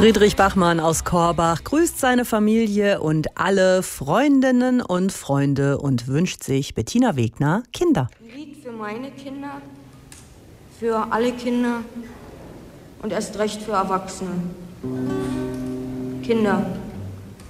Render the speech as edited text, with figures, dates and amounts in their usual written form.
Friedrich Bachmann aus Korbach grüßt seine Familie und alle Freundinnen und Freunde und wünscht sich Bettina Wegner Kinder. Ein Lied für meine Kinder, für alle Kinder und erst recht für Erwachsene. Kinder.